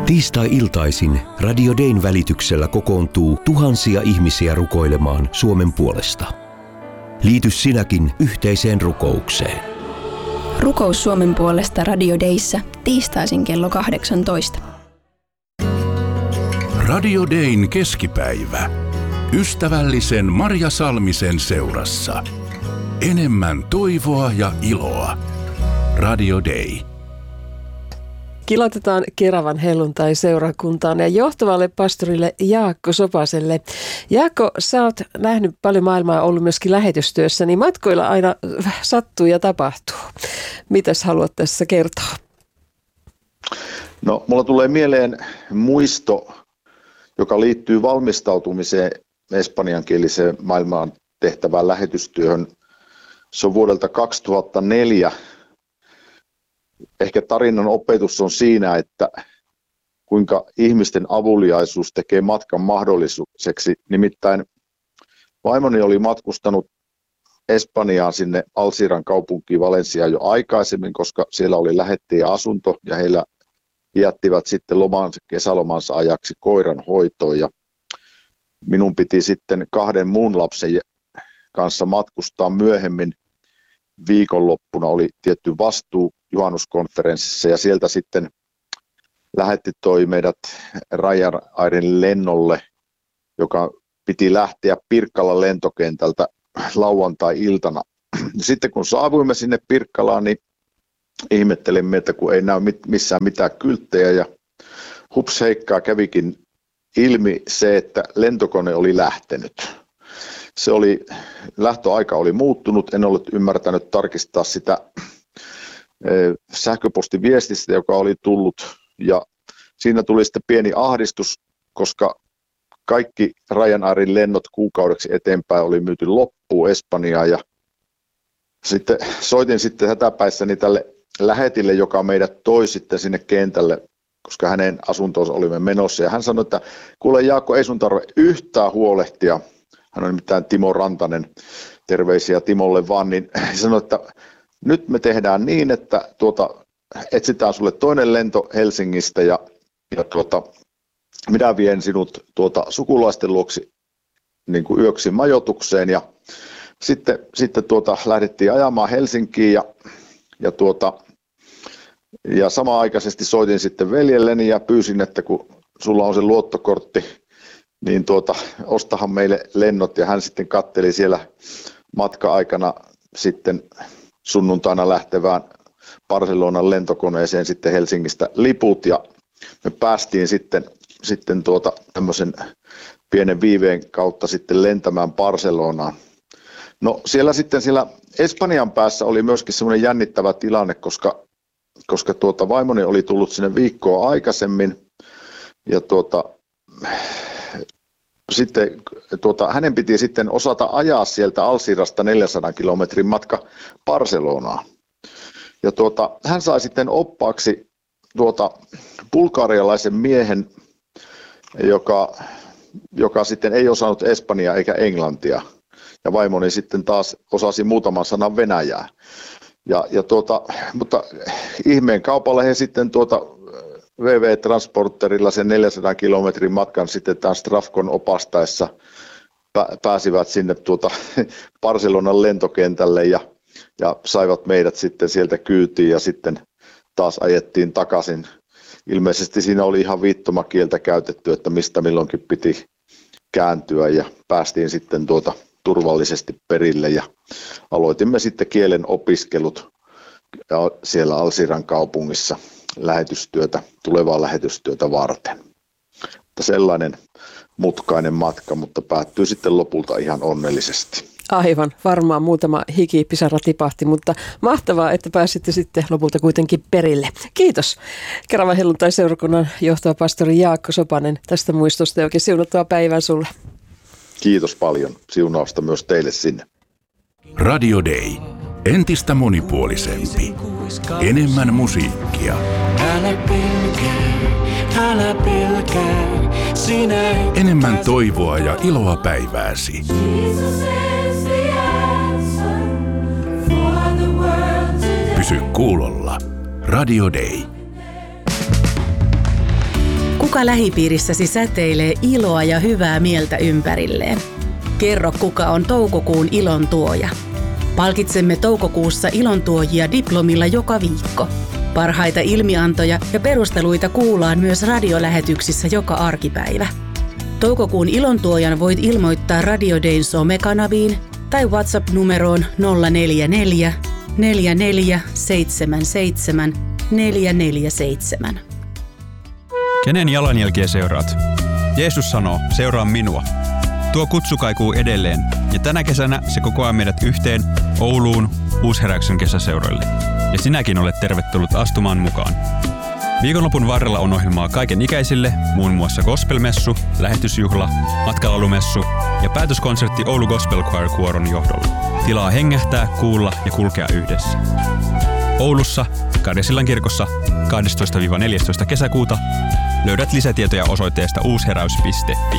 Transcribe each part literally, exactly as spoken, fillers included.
Tiistai-iltaisin Radio Dayn välityksellä kokoontuu tuhansia ihmisiä rukoilemaan Suomen puolesta. Liity sinäkin yhteiseen rukoukseen. Rukous Suomen puolesta Radio Dayssä tiistaisin kello kahdeksantoista. Radio Dayn keskipäivä. Ystävällisen Marja Salmisen seurassa. Enemmän toivoa ja iloa. Radio Day. Kilotetaan Keravan helluntai-seurakuntaan ja johtavalle pastorille Jaakko Sopaselle. Jaakko, sä oot nähnyt paljon maailmaa, ollut myöskin lähetystyössä, niin matkoilla aina sattuu ja tapahtuu. Mitäs haluat tässä kertoa? No, mulla tulee mieleen muisto, joka liittyy valmistautumiseen espanjankieliseen maailmaan tehtävään lähetystyöhön. Se on vuodelta kaksituhattaneljä. Ehkä tarinan opetus on siinä, että kuinka ihmisten avuliaisuus tekee matkan mahdolliseksi. Nimittäin vaimoni oli matkustanut Espanjaan sinne Alsiran kaupunkiin Valenciaan jo aikaisemmin, koska siellä oli lähettäjä asunto ja heillä jättivät sitten lomansa, kesälomansa ajaksi koiran hoitoon. Ja minun piti sitten kahden muun lapsen kanssa matkustaa myöhemmin. Viikonloppuna oli tietty vastuu juhannuskonferenssissa ja sieltä sitten lähetti toi meidät Ryanairin lennolle, joka piti lähteä Pirkkalan lentokentältä lauantai-iltana. Sitten kun saavuimme sinne Pirkkalaan, niin ihmettelimme, että kun ei näy missään mitään kylttejä ja hups heikkaa kävikin ilmi se, että lentokone oli lähtenyt. Se oli, lähtöaika oli muuttunut, en ollut ymmärtänyt tarkistaa sitä sähköpostiviestistä, joka oli tullut, ja siinä tuli sitten pieni ahdistus, koska kaikki Ryanairin lennot kuukaudeksi eteenpäin oli myyty loppuun Espanjaan, ja sitten soitin sitten hätäpäissäni tälle lähetille, joka meidät toi sitten sinne kentälle, koska hänen asuntoonsa olimme menossa, ja hän sanoi, että kuule Jaakko, ei sun tarvitse yhtään huolehtia. Hän on nimittäin Timo Rantanen, terveisiä Timolle vaan, niin hän sanoi, että nyt me tehdään niin, että tuota, etsitään sulle toinen lento Helsingistä ja, ja tuota, minä vien sinut tuota, sukulaisten luoksi niin kuin yöksi majoitukseen ja sitten, sitten tuota, lähdettiin ajamaan Helsinkiin ja, ja, tuota, ja samanaikaisesti soitin sitten veljelleni ja pyysin, että kun sulla on se luottokortti, niin tuota, ostahan meille lennot ja hän sitten katteli siellä matka-aikana sitten sunnuntaina lähtevään Barcelonan lentokoneeseen sitten Helsingistä liput ja me päästiin sitten, sitten tuota tämmöisen pienen viiveen kautta sitten lentämään Barcelonaan. No siellä sitten siellä Espanjan päässä oli myöskin semmoinen jännittävä tilanne, koska, koska tuota vaimoni oli tullut sinne viikkoa aikaisemmin ja tuota Sitten, tuota, hänen piti sitten osata ajaa sieltä Alsirasta neljänsadan kilometrin matka Barcelonaan. Ja tuota, hän sai sitten oppaaksi tuota, bulgarialaisen miehen, joka, joka sitten ei osannut espanjaa eikä englantia. Ja vaimoni sitten taas osasi muutaman sanan venäjää. Ja, ja tuota, mutta ihmeen kaupalla he sitten tuota, V V-transporterilla sen neljänsadan kilometrin matkan sitten tämän Strafcon opastaessa pääsivät sinne tuota Barcelonan lentokentälle ja, ja saivat meidät sitten sieltä kyytiin ja sitten taas ajettiin takaisin. Ilmeisesti siinä oli ihan viittomakieltä käytetty, että mistä milloinkin piti kääntyä ja päästiin sitten tuota turvallisesti perille ja aloitimme sitten kielen opiskelut siellä Alsiran kaupungissa lähetystyötä, tulevaa lähetystyötä varten. Mutta sellainen mutkainen matka, mutta päättyy sitten lopulta ihan onnellisesti. Aivan, varmaan muutama hikipisara tipahti, mutta mahtavaa, että pääsitte sitten lopulta kuitenkin perille. Kiitos Keravan helluntai-seurakunnan johtava pastori Jaakko Sopanen tästä muistosta ja oikein siunattua päivää sulle. Kiitos paljon, siunausta myös teille sinne. Radio Day. Entistä monipuolisempi. Enemmän musiikkia. Älä pelkää, älä pelkää, sinä et... Enemmän toivoa ja iloa päivääsi. Pysy kuulolla. Radio Day. Kuka lähipiirissäsi säteilee iloa ja hyvää mieltä ympärilleen? Kerro, kuka on toukokuun ilon tuoja. Palkitsemme toukokuussa ilontuojia diplomilla joka viikko. Parhaita ilmiantoja ja perusteluita kuullaan myös radiolähetyksissä joka arkipäivä. Toukokuun ilontuojan voit ilmoittaa Radio Dayn somekanaviin tai WhatsApp-numeroon nolla neljä neljä, neljä neljä seitsemän seitsemän, neljä neljä seitsemän. Kenen jalanjälkiä seuraat? Jeesus sanoo, seuraa minua. Tuo kutsu kaikuu edelleen, ja tänä kesänä se kokoaa meidät yhteen Ouluun Uusheräyksen kesäseuroille. Ja sinäkin olet tervetullut astumaan mukaan. Viikonlopun varrella on ohjelmaa kaiken ikäisille, muun muassa gospelmessu, lähetysjuhla, matkalaulumessu ja päätöskonsertti Oulu Gospel Choir Kuoron johdolla. Tilaa hengähtää, kuulla ja kulkea yhdessä. Oulussa, Karjasillan kirkossa kahdestoista neljästoista kesäkuuta löydät lisätietoja osoitteesta uusheräys piste fi.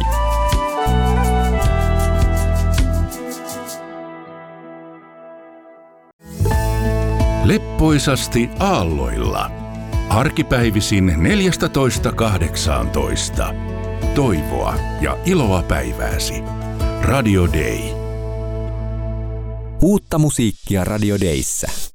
Leppoisasti aalloilla. Arkipäivisin neljätoista kahdeksantoista. Toivoa ja iloa päivääsi. Radio Day. Uutta musiikkia Radio Dayssä.